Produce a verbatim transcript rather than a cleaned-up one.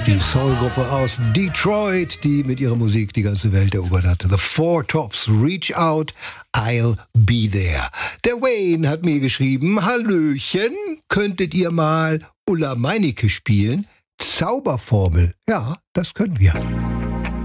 Die Soulgruppe aus Detroit, die mit ihrer Musik die ganze Welt erobert hat. The Four Tops, Reach Out, I'll Be There. Der Wayne hat mir geschrieben, Hallöchen, könntet ihr mal Ulla Meinecke spielen? Zauberformel. Ja, das können wir.